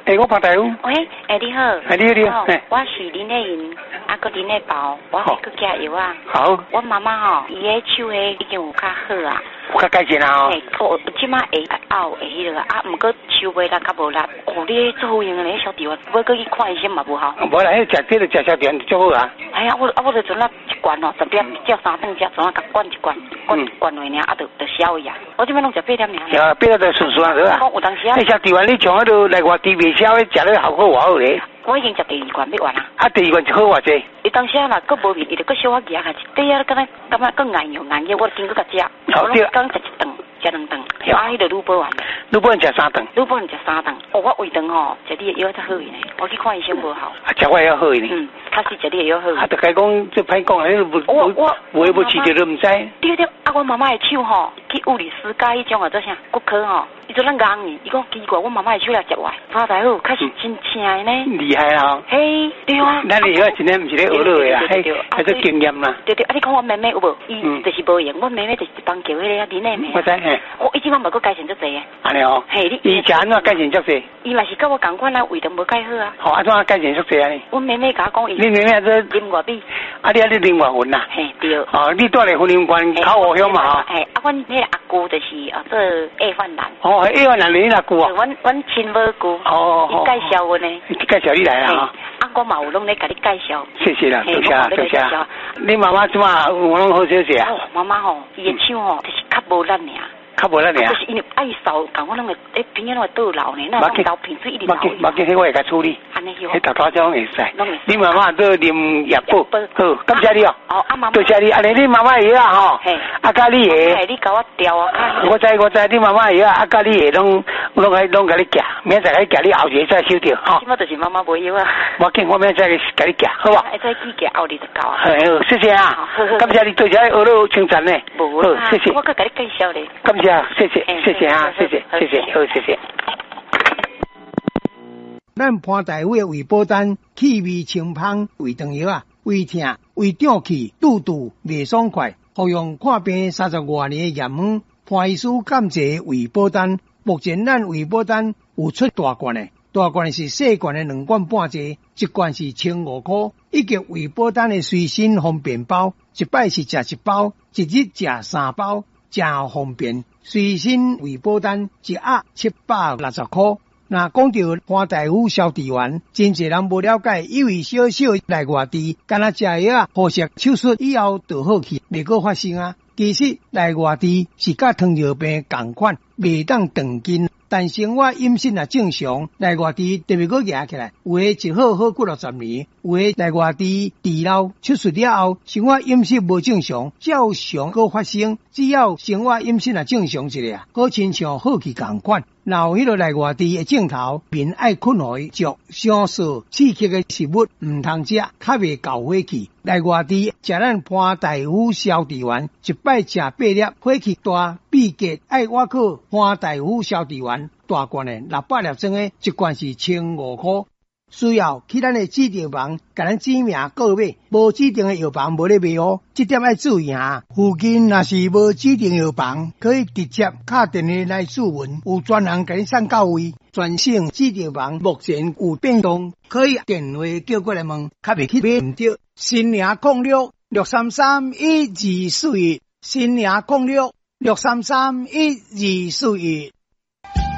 我潘大夫。 喂，你好。 你好。 我是林丽云，个林丽宝，我去去加油啊。 好。 我妈妈伊个手已经有较好啊。 有较改善啊。 即马会拗会迄个毋过手尾啦较无力。你做好用的小弟，我过去看医生嘛无好。 无啦，迄食这食小弟就好啊。 哎呀，我就阵啊一罐哦，特别叫3顿食，阵啊甲灌一罐，灌落尔，就消去啊。我这边拢食8粒尔。 啊，8粒就顺顺啊，对啊。 有当时啊。 小弟你从迄度来外地卖销，食了效果偌好咧。 我已经食第2罐要完啦。 第2罐就好偌济。 伊当时啊啦，佫无面，伊就佫小我夹下一底啊，感觉佫硬油，我经过甲食。我讲食1顿，食2顿，迄就愈补完。 愈补人食3顿。 愈补人食3顿。我胃肠吼，食你的药才好呢。我去看医生无好。 食我药好呢。 确实食你的药好。 就该讲这歹讲，我无饲着都唔知。 对，我妈妈的手吼，去物理师加迄种做啥骨科吼，伊做咱硬呢。伊讲奇怪，我妈妈的手来食坏，拍大好，确实真正的呢。厉害啦！ 嘿，对啊。 咱以后真正唔是咧学落的啦，还是经验啦。 对，你讲我妹妹有无？伊就是无用，我妹妹就是一帮叫迄个林妹妹。 我知嘿。 伊即满无佫改善足济的。 安尼哦。 嘿， 以前怎改善足济？ 伊嘛是甲我共款啊，胃肠无改好啊。 好，怎改善足济啊？ 我妹妹甲我讲， 你妹妹啊，这啉外米。 你啉外云啦？ 嘿，对。 你住咧婚姻关考湖乡嘛？吼。 阮迄个阿姑就是做A饭男。 A饭男你阿姑啊？ 阮亲母姑。伊介绍阮呢。 介绍你来啦？ 我嘛有拢咧甲你介绍。 谢谢啦，多谢。你妈妈怎啊？有拢好消息啊？ 妈妈吼，伊的手吼，就是较无力尔。 较无力尔。 就是因为爱扫，共我拢会平常拢会倒流呢，那种流鼻水一直流。 冇紧，迄我会甲处理。 安尼迄大大种会使。你妈妈都啉药补，好，感谢你哦。多谢你，安尼你妈妈药啊吼，甲你下。 你甲我调啊看。 我知，你妈妈药甲你下拢甲你夹，明仔载甲你后日再收着吼。 即马就是妈妈无药啊。 冇紧，我明仔载甲你夹，好吧？ 会再记夹后日就到啊。 好，谢谢啊。感谢你，多谢你学了称赞呢。 好，谢谢。我甲你介绍咧。 感谢，谢谢啊，谢谢，好，谢谢。 咱潘大夫的胃保丹气味清芳胃肠药啊，胃痛、胃胀气、肚肚袂爽快，服用看病30多年的验方，潘医师感谢胃保丹。目前咱胃保丹有出大罐的，大罐是细罐的2罐半剂，一罐是1500块。以及胃保丹的随身方便包，一摆是食1包，一日食3包，真方便。随身胃保丹一盒760块。那讲到潘大夫消脂丸，真侪人无了解，以为小小来外地，干那食药啊，好食手术以后就好去，未过发生啊。其实来外地是甲糖尿病同款，未当长进。但生活饮食也正常，来外地特别个压起来，有诶一好过60年，有诶来外地治疗手术了后，生活饮食无正常，照常个发生。只要生活饮食也正常一下，好亲像好去共款。然后迄个来外地诶镜头，面爱困互伊食上素刺激诶食物，唔通食，较袂够火气。来外地食咱潘大夫消脂丸，一摆食8粒，火气大，秘诀爱我靠潘大夫消脂丸，大罐诶600粒装诶，一罐是1500块。需要去咱的指定房，甲咱指名购买，无指定的药房无咧卖哦，这点要注意下。附近若是无指定药房，可以直接打电话来咨询，有专人甲你送到位。全省指定房目前有变动，可以电话叫过来问，较袂去买唔对。新营06 633 1241，新营06 633 1241。